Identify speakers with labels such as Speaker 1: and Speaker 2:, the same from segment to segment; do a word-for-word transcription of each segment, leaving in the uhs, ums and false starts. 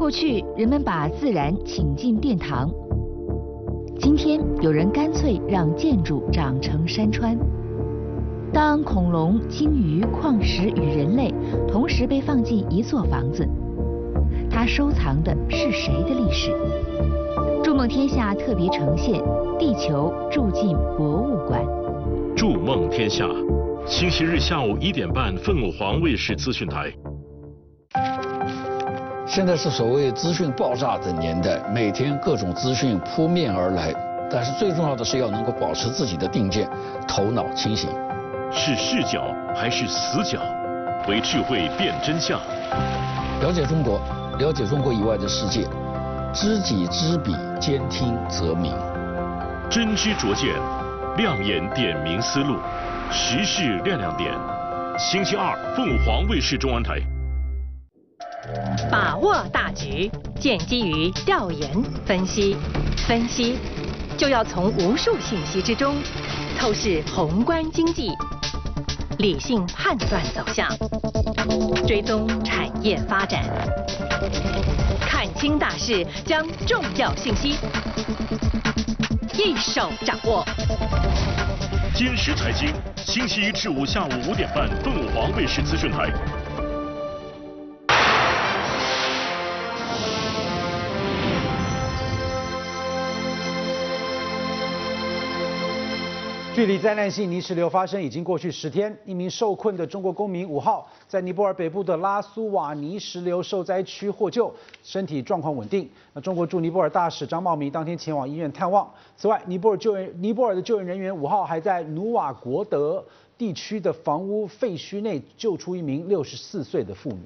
Speaker 1: 过去，人们把自然请进殿堂，今天有人干脆让建筑长成山川。当恐龙、鲸鱼、矿石与人类同时被放进一座房子，它收藏的是谁的历史？筑梦天下特别呈现《地球住进博物馆》。
Speaker 2: 筑梦天下，星期日下午一点半，凤凰卫视资讯台。
Speaker 3: 现在是所谓资讯爆炸的年代，每天各种资讯扑面而来，但是最重要的是要能够保持自己的定见，头脑清醒。
Speaker 2: 是视角还是死角？为智慧辨真相。
Speaker 3: 了解中国，了解中国以外的世界，知己知彼，兼听则明。
Speaker 2: 真知灼见，亮眼点明思路，时事亮亮点。星期二，凤凰卫视中文台。
Speaker 4: 把握大局，建基于调研分析，分析就要从无数信息之中透视宏观经济，理性判断走向，追踪产业发展，看清大势，将重要信息一手掌握。
Speaker 2: 坚实财经，星期一至五下午五点半，凤凰卫视资讯台。
Speaker 5: 距离灾难性泥石流发生已经过去十天，一名受困的中国公民五号在尼泊尔北部的拉苏瓦泥石流受灾区获救，身体状况稳定。那中国驻尼泊尔大使张茂明当天前往医院探望。此外，尼泊尔救援尼泊尔的救援人员五号还在努瓦国德地区的房屋废墟内救出一名六十四岁的妇女。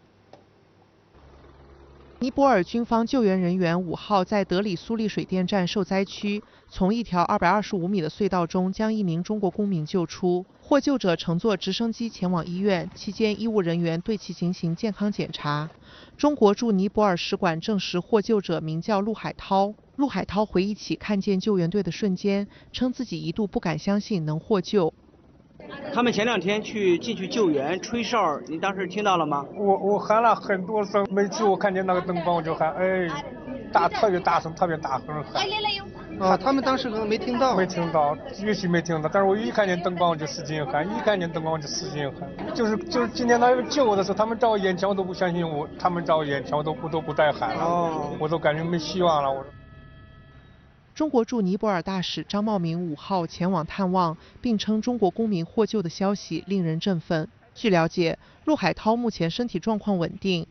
Speaker 6: 尼泊尔军方救援人员五号在德里苏利水电站受灾区，从一条二百二十五米的隧道中将一名中国公民救出。获救者乘坐直升机前往医院，期间医务人员对其进行健康检查。中国驻尼泊尔使馆证实获救者名叫陆海涛。陆海涛回忆起看见救援队的瞬间，称自己一度不敢相信能获救。
Speaker 7: 他们前两天去进去救援吹哨，你当时听到了吗？
Speaker 8: 我我喊了很多声，每次我看见那个灯光我就喊，哎，大特别大声，特别大声喊。
Speaker 9: 啊，他们当时可能没听到。
Speaker 8: 没听到，也许没听到，但是我一看见灯光我就使劲喊，一看见灯光我就使劲喊。就是就是今天他们救我的时候，他们在我眼前我都不相信我，他们在我眼前我都不都不再喊了，哦、我都感觉没希望了。我。
Speaker 6: 中国驻尼泊尔大使张茂明五号前往探望，并称中国公民获救的消息令人振奋。据了解，陆海涛目前身体状况稳定。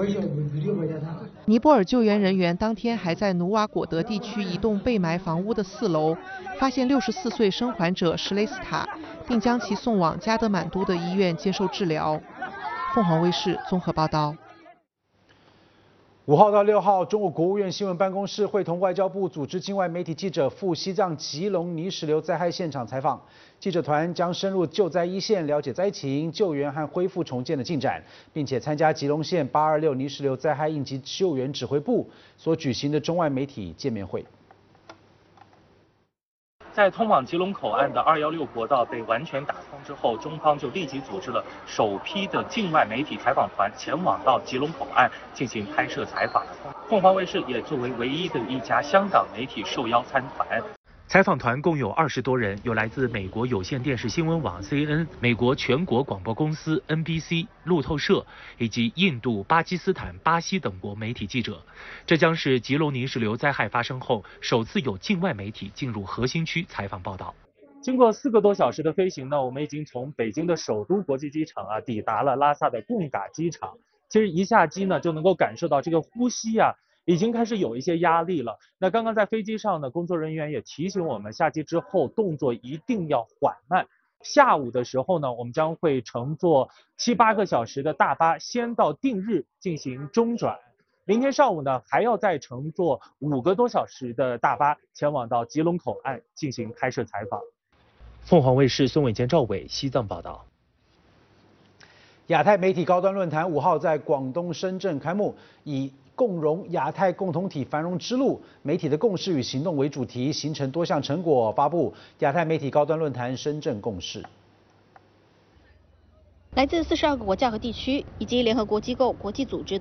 Speaker 6: 尼泊尔救援人员当天还在努瓦果德地区一栋被埋房屋的四楼，发现六十四岁生还者什雷斯塔，并将其送往加德满都的医院接受治疗。凤凰卫视综合报道。
Speaker 5: 五号到六号，中国国务院新闻办公室会同外交部组织境外媒体记者赴西藏吉隆泥石流灾害现场采访。记者团将深入救灾一线，了解灾情、救援和恢复重建的进展，并且参加吉隆县八二六泥石流灾害应急救援指挥部所举行的中外媒体见面会。
Speaker 10: 在通往吉隆口岸的二一六国道被完全打通之后，中方就立即组织了首批的境外媒体采访团前往到吉隆口岸进行拍摄采访。凤凰卫视也作为唯一的一家香港媒体受邀参团。采访团共有二十多人，有来自美国有线电视新闻网 C N、美国全国广播公司 N B C、路透社以及印度、巴基斯坦、巴西等国媒体记者。这将是吉隆泥石流灾害发生后首次有境外媒体进入核心区采访报道。经过四个多小时的飞行呢，我们已经从北京的首都国际机场啊抵达了拉萨的贡嘎机场。其实一下机呢，就能够感受到这个呼吸啊。已经开始有一些压力了。那刚刚在飞机上呢，工作人员也提醒我们，下机之后动作一定要缓慢。下午的时候呢，我们将会乘坐七八个小时的大巴，先到定日进行中转。明天上午呢，还要再乘坐五个多小时的大巴，前往到吉隆口岸进行拍摄采访。凤凰卫视孙伟坚、赵伟西藏报道。
Speaker 5: 亚太媒体高端论坛五号在广东深圳开幕，以共融亚太共同体繁荣之路，媒体的共识与行动为主题，形成多项成果，发布亚太媒体高端论坛深圳共识。
Speaker 11: 来自四十二个国家和地区以及联合国机构、国际组织